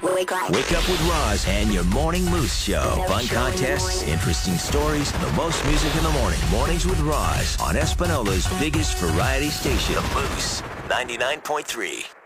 Wake up with Roz and your Morning Moose Show. Fun contests, interesting stories, and the most music in the morning. Mornings with Roz on Espanola's biggest variety station, The Moose, 99.3.